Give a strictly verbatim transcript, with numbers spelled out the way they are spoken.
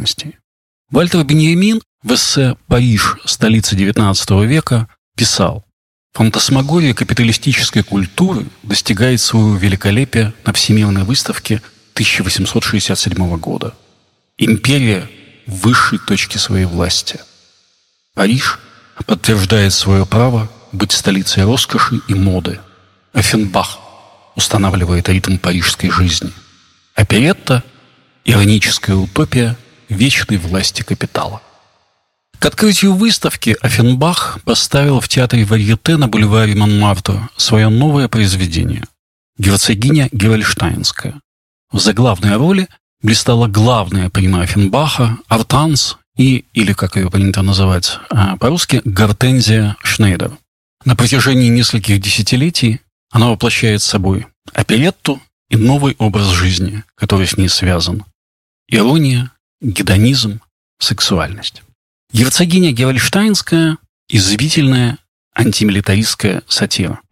ценностей. Вальтер Беньямин в эссе «Париж. Столица девятнадцатого века» писал: «Фантасмагория капиталистической культуры достигает своего великолепия на Всемирной выставке тысяча восемьсот шестьдесят седьмого года. Империя в высшей точке своей власти. Париж подтверждает свое право быть столицей роскоши и моды. Оффенбах устанавливает ритм парижской жизни. Оперетта – ироническая утопия вечной власти капитала». К открытию выставки Оффенбах поставил в театре Варьете на бульваре Монмартр свое новое произведение «Герцогиня Гевельштайнская». В заглавной роли блистала главная прима Оффенбаха Артанс и, или как ее принято называть по-русски, Гортензия Шнейдер. На протяжении нескольких десятилетий она воплощает собой оперетту и новый образ жизни, который с ней связан. Ирония, гедонизм, сексуальность. «Герцогиня Гевельштайнская» – извительная антимилитаристская сатира.